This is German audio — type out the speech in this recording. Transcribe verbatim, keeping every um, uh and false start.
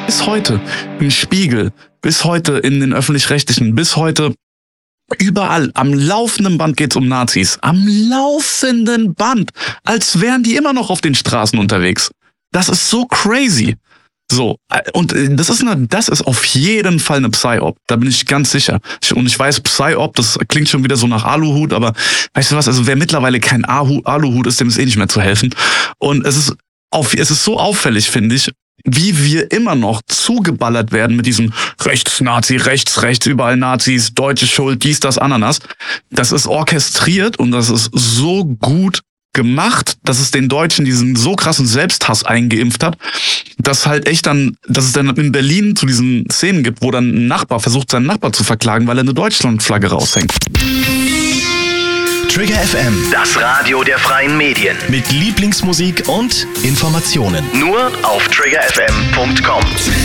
bis heute im Spiegel, bis heute in den Öffentlich-Rechtlichen, bis heute überall, am laufenden Band geht's um Nazis. Am laufenden Band. Als wären die immer noch auf den Straßen unterwegs. Das ist so crazy. So, und das ist eine, das ist auf jeden Fall eine Psy-Op, da bin ich ganz sicher. Und ich weiß, Psy-Op, das klingt schon wieder so nach Aluhut, aber weißt du was, also wer mittlerweile kein Aluhut ist, dem ist eh nicht mehr zu helfen. Und es ist auf, es ist so auffällig, finde ich, wie wir immer noch zugeballert werden mit diesem Rechts-Nazi, rechts, rechts, überall Nazis, deutsche Schuld, dies, das, Ananas. Das ist orchestriert und das ist so gut gemacht, dass es den Deutschen diesen so krassen Selbsthass eingeimpft hat, dass halt echt dann, dass es dann in Berlin zu diesen Szenen gibt, wo dann ein Nachbar versucht, seinen Nachbar zu verklagen, weil er eine Deutschlandflagge raushängt. Trigger F M, das Radio der freien Medien. Mit Lieblingsmusik und Informationen. Nur auf trigger f m punkt com.